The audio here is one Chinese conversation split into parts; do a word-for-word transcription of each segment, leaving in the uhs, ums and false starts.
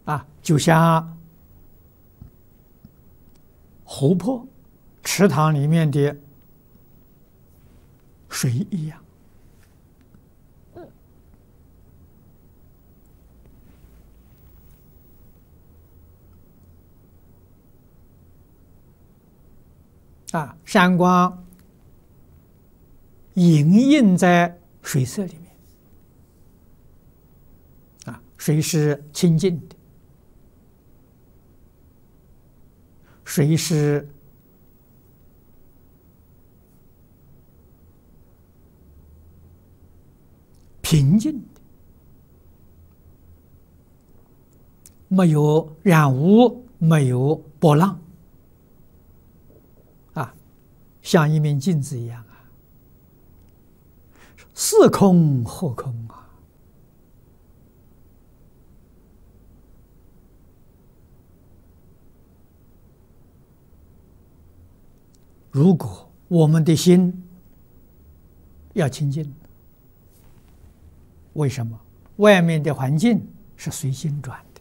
啊，就像湖泊、池塘里面的水一样。啊，闪光影映在水色里面。啊，水是清净的，水是平静的，没有染污，没有波浪。啊，像一面镜子一样啊，似空或空啊。如果我们的心要清净，为什么？外面的环境是随心转的，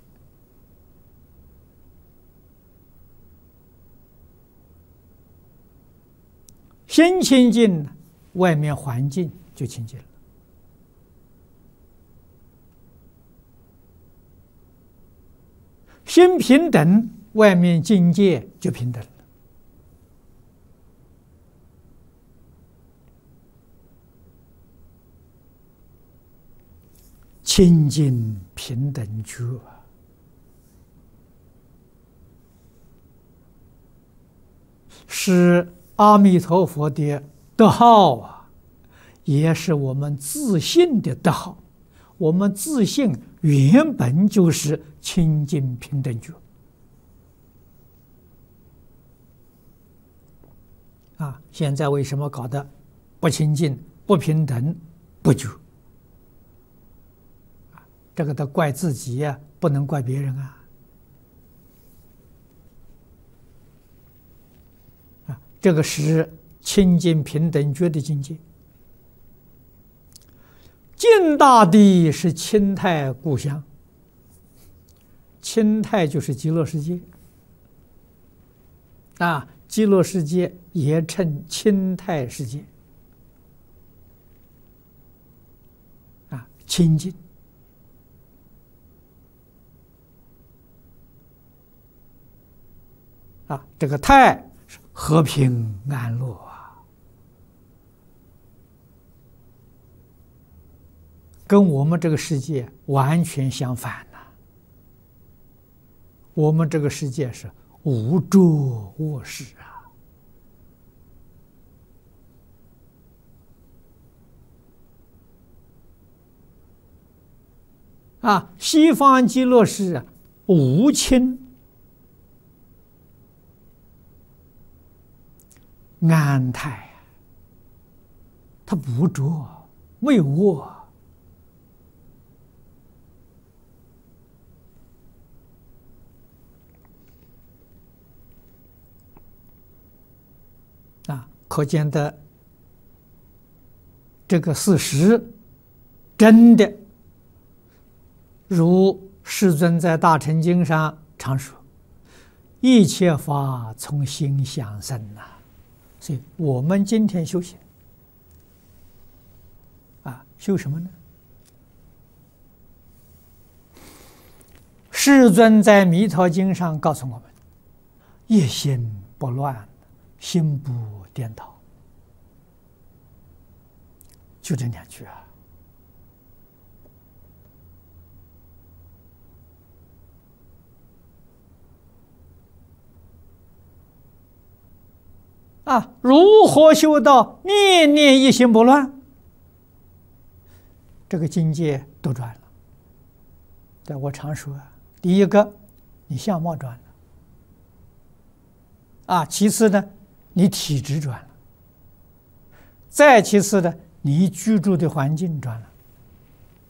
心清净，外面环境就清净了。心平等，外面境界就平等了。清净平等觉，是阿弥陀佛的德号啊，也是我们自信的德号。我们自信原本就是清净平等觉啊，现在为什么搞得不清净、不平等、不觉？这个都怪自己呀、啊，不能怪别人啊！啊，这个是清净平等觉的境界。净大地是清泰故乡，清泰就是极乐世界啊，极乐世界也称清泰世界啊，清净。啊，这个泰是和平安乐啊，跟我们这个世界完全相反呐、啊。我们这个世界是无着卧室啊，啊，西方极乐世啊，无亲。安泰，它不着，没有卧啊，可见的这个事实，真的如世尊在《大乘经》上常说：“一切法从心想生呐。”所以我们今天修行啊，修什么呢？世尊在《弥陀经》上告诉我们：一心不乱，心不颠倒，就这两句啊。啊，如何修到念念一心不乱？这个境界都转了。对，我常说啊，第一个，你相貌转了；啊，其次呢，你体质转了；再其次呢，你居住的环境转了。